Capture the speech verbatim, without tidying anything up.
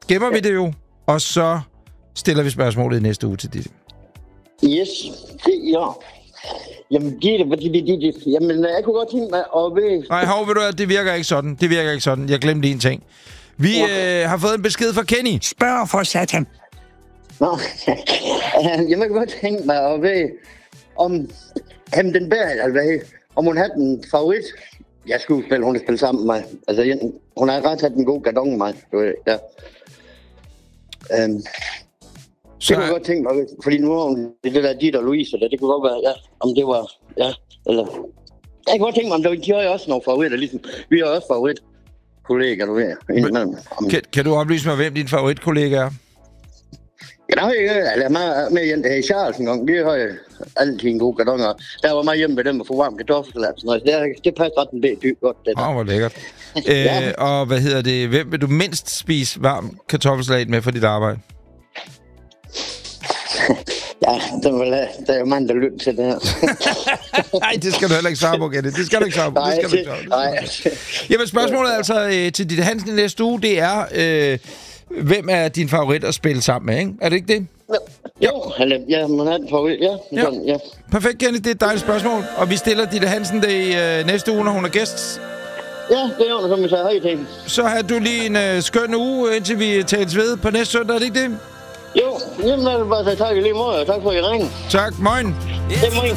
gemmer vi det jo, og så stiller vi spørgsmålet i næste uge til Ditte. Yes, det ja. Jamen, Ditte, hvad det, det, det, jamen, jeg kunne godt tænke mig at ved... Nej, hov, ved du hvad, det virker ikke sådan. Det virker ikke sådan. Jeg glemte en ting. Vi okay. øh, har fået en besked fra Kenny. Spørg for satan. Nå, jamen, jeg kunne godt tænke mig at ved, om ham den bær, altså hvad, om hun havde en favorit. Jeg skulle spille, hun har spillet sammen med mig. Altså, jeg, hun har ret haft en god gardon med mig. Ja. Um, så... Det kunne jeg godt tænke mig, fordi nu er hun det der Ditte og Louise, det, det kunne godt være, ja, om det var, ja, eller... Jeg kunne godt tænke mig, om det var, de har jo også nogle favoritter, ligesom, vi har også favoritkollegaer, du ved, indimellem. Kan, kan du oplyse mig, hvem din favoritkollega er? Ja, der har jeg ikke, altså, med, med Jente her i Charles en gang, vi har jo altid en god gardon, og der var meget hjemme med dem at få varm kartoffelsalat, sådan noget, det, det passer ret en bed dyb godt, det der. Åh, oh, hvor lækkert. ja. øh, og hvad hedder det, hvem vil du mindst spise varm kartoffelsalat med for dit arbejde? Ja, det var, der er jo mand, der lytter til det her. Nej, det skal du heller ikke svare på, Gette. Det skal du ikke svare på. Nej, det skal du ikke svare på. Jamen, spørgsmålet altså øh, til Ditte Hansen i næste uge, det er, øh, hvem er din favorit at spille sammen med, ikke? Er det ikke det? Jo, eller, ja, man har en favorit, ja. Ja. Sådan, ja. Perfekt, Kenny. Det er et dejligt spørgsmål. Og vi stiller Ditte Hansen det i øh, næste uge, når hun er gæst. Ja, det er jo, som vi sagde, hej til. Så har du lige en øh, skøn uge, indtil vi tales ved på næste søndag. Er det ikke det? Jo, jamen, jeg vil bare sige tak i lige måde, og tak for, at I ringede. Tak. Moin. Det er moin.